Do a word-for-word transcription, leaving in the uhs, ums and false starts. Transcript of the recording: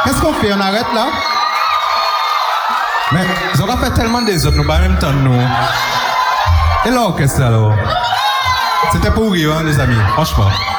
Qu'est-ce qu'on fait? On arrête là? Mais ils ont fait tellement des autres, nous pas même temps de nous. Et l'orchestre alors? C'était pour rire, hein, les amis. Franchement.